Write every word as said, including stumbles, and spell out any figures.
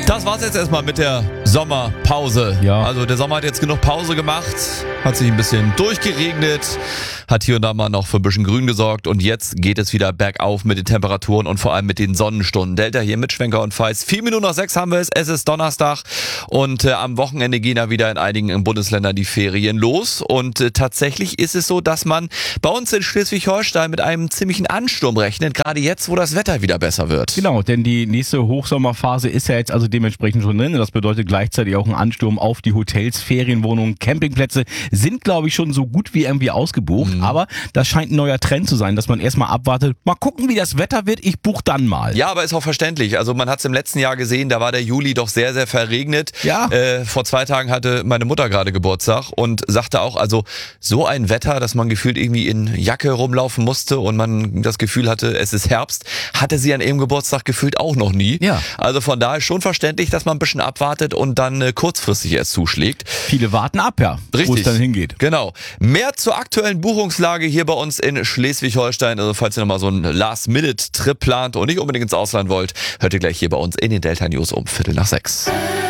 Das war's jetzt erstmal mit der Sommerpause. Ja. Also der Sommer hat jetzt genug Pause gemacht, hat sich ein bisschen durchgeregnet, hat hier und da mal noch für ein bisschen Grün gesorgt und jetzt geht es wieder bergauf mit den Temperaturen und vor allem mit den Sonnenstunden. Delta hier mit Schwenker und Feist. Vier Minuten nach sechs haben wir es, es ist Donnerstag und äh, am Wochenende gehen da wieder in einigen Bundesländern die Ferien los und äh, tatsächlich ist es so, dass man bei uns in Schleswig-Holstein mit einem ziemlichen Ansturm rechnet, gerade jetzt, wo das Wetter wieder besser wird. Genau, denn die nächste Hochsommerphase ist ja jetzt also dementsprechend schon drin. Das bedeutet gleichzeitig auch ein Ansturm auf die Hotels, Ferienwohnungen, Campingplätze sind, glaube ich, schon so gut wie irgendwie ausgebucht. Mhm. Aber das scheint ein neuer Trend zu sein, dass man erstmal abwartet, mal gucken, wie das Wetter wird, ich buche dann mal. Ja, aber ist auch verständlich. Also man hat es im letzten Jahr gesehen, da war der Juli doch sehr, sehr verregnet. Ja. Äh, vor zwei Tagen hatte meine Mutter gerade Geburtstag und sagte auch, also so ein Wetter, dass man gefühlt irgendwie in Jacke rumlaufen musste und man das Gefühl hatte, es ist Herbst, hatte sie an ihrem Geburtstag gefühlt auch noch nie. Ja. Also von daher ist schon verständlich, dass man ein bisschen abwartet und dann äh, kurzfristig erst zuschlägt. Viele warten ab, ja, Richtig. wo es dann hingeht. Genau. Mehr zur aktuellen Buchungslage hier bei uns in Schleswig-Holstein. Also falls ihr nochmal so einen Last-Minute-Trip plant und nicht unbedingt ins Ausland wollt, hört ihr gleich hier bei uns in den Delta News um Viertel nach sechs.